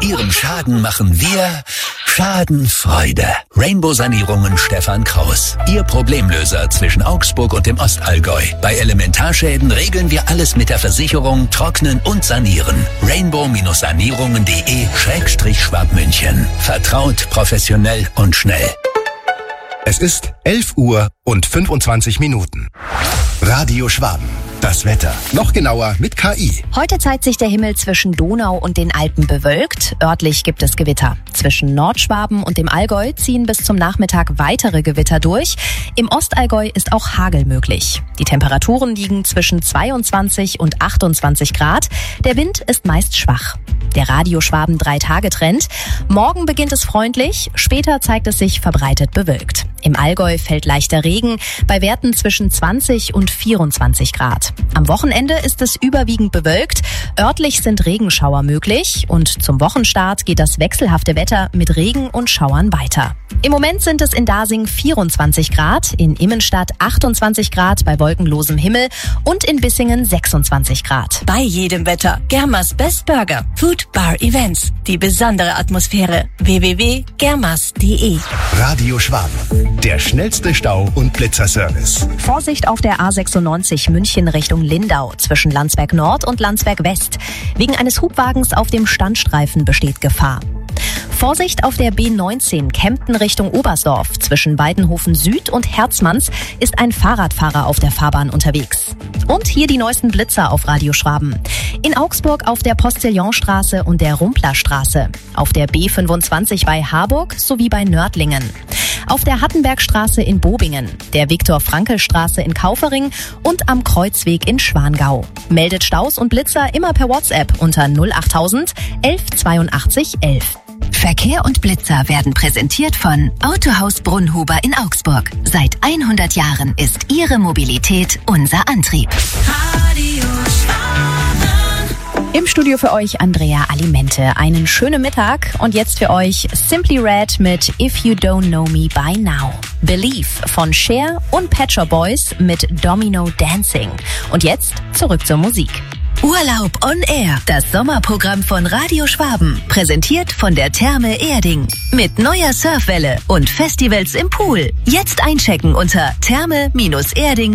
Ihrem Schaden machen wir Schadenfreude. Rainbow Sanierungen Stefan Kraus. Ihr Problemlöser zwischen Augsburg und dem Ostallgäu. Bei Elementarschäden regeln wir alles mit der Versicherung, trocknen und sanieren. Rainbow-sanierungen.de/Schwabmünchen. Vertraut, professionell und schnell. Es ist 11:25 Radio Schwaben. Das Wetter. Noch genauer mit KI. Heute zeigt sich der Himmel zwischen Donau und den Alpen bewölkt. Örtlich gibt es Gewitter. Zwischen Nordschwaben und dem Allgäu ziehen bis zum Nachmittag weitere Gewitter durch. Im Ostallgäu ist auch Hagel möglich. Die Temperaturen liegen zwischen 22 und 28 Grad. Der Wind ist meist schwach. Der Radio Schwaben 3-Tage-Trend. Morgen beginnt es freundlich, später zeigt es sich verbreitet bewölkt. Im Allgäu fällt leichter Regen, bei Werten zwischen 20 und 24 Grad. Am Wochenende ist es überwiegend bewölkt, örtlich sind Regenschauer möglich und zum Wochenstart geht das wechselhafte Wetter mit Regen und Schauern weiter. Im Moment sind es in Dasing 24 Grad, in Immenstadt 28 Grad bei wolkenlosem Himmel und in Bissingen 26 Grad. Bei jedem Wetter. Germas Best Burger. Food Bar Events. Die besondere Atmosphäre. www.germas.de. Radio Schwaben. Der schnellste Stau- und Blitzerservice. Vorsicht auf der A96 München Richtung Lindau zwischen Landsberg Nord und Landsberg West. Wegen eines Hubwagens auf dem Standstreifen besteht Gefahr. Vorsicht auf der B19 Kempten Richtung Oberstdorf. Zwischen Weidenhofen Süd und Herzmanns ist ein Fahrradfahrer auf der Fahrbahn unterwegs. Und hier die neuesten Blitzer auf Radio Schwaben. In Augsburg auf der Postillonstraße und der Rumplerstraße. Auf der B25 bei Harburg sowie bei Nördlingen. Auf der Hattenbergstraße in Bobingen, der Viktor-Frankl-Straße in Kaufering und am Kreuzweg in Schwangau. Meldet Staus und Blitzer immer per WhatsApp unter 08000 11 82 11. Verkehr und Blitzer werden präsentiert von Autohaus Brunnhuber in Augsburg. Seit 100 Jahren ist Ihre Mobilität unser Antrieb. Radio Schwaben. Im Studio für euch Andrea Alimente. Einen schönen Mittag und jetzt für euch Simply Red mit If You Don't Know Me By Now. Believe von Cher und Pet Shop Boys mit Domino Dancing. Und jetzt zurück zur Musik. Urlaub on Air, das Sommerprogramm von Radio Schwaben. Präsentiert von der Therme Erding. Mit neuer Surfwelle und Festivals im Pool. Jetzt einchecken unter therme-erding.de.